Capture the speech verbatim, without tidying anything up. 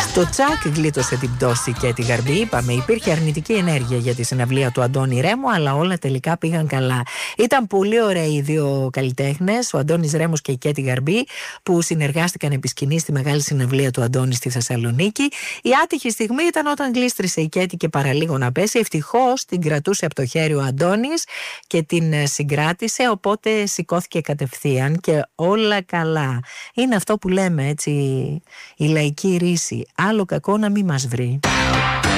Το Τσακ γλίτωσε την πτώση και τη Γαρμπή. Είπαμε, υπήρχε αρνητική ενέργεια για τη συναυλία του Αντώνη Ρέμου, αλλά όλα τελικά πήγαν καλά. Ήταν πολύ ωραίοι οι δύο καλλιτέχνες, ο Αντώνης Ρέμος και η Κέτη Γαρμπή, που συνεργάστηκαν επί σκηνή στη μεγάλη συναυλία του Αντώνη στη Θεσσαλονίκη. Η άτυχη στιγμή ήταν όταν γλίστρισε η Κέτη και παραλίγο να πέσει. Ευτυχώς την κρατούσε από το χέρι ο Αντώνης και την συγκράτησε, οπότε σηκώθηκε κατευθείαν και όλα καλά. Είναι αυτό που λέμε, έτσι, η λαϊκή ρίση. Άλλο κακό να μην μας βρει.